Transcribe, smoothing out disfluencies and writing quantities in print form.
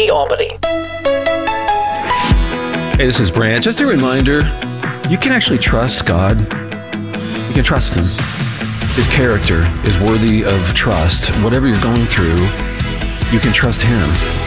Albany. Hey, this is Brant. Just a reminder, you can actually trust God. You can trust Him. His character is worthy of trust. Whatever you're going through, you can trust Him.